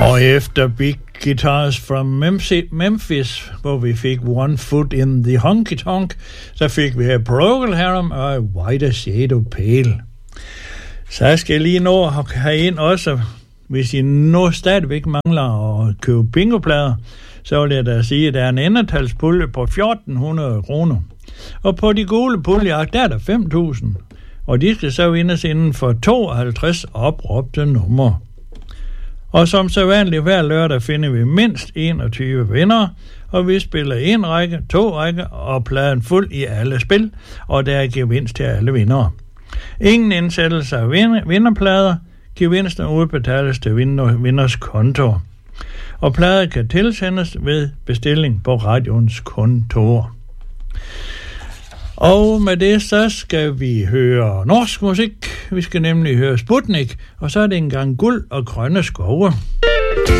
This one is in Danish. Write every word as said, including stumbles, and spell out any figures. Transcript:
Og efter Big Guitars from Memphis, hvor vi fik One Foot in the Honky Tonk, så fik vi Procol Harum og White Shade Pale. Så skal jeg lige nå at have ind også, hvis I nu stadigvæk mangler at købe bingoplader, så vil jeg da sige, at der er en endertalspulje på fjorten hundrede kroner. Og på de gule puljer, der er der fem tusind. Og de skal så vindes inden for tooghalvtreds opråbte numre. Og som så vanligt hver lørdag finder vi mindst enogtyve vinder, og vi spiller en række, to rækker og pladen fuld i alle spil, og der er gevinst til alle vindere. Ingen indsættelse af vinderplader, gevinsten udbetales til vinders konto. Og plader kan tilsendes ved bestilling på radioens kontor. Og med det så skal vi høre norsk musik. Vi skal nemlig høre Sputnik, og så er det engang guld og grønne skove.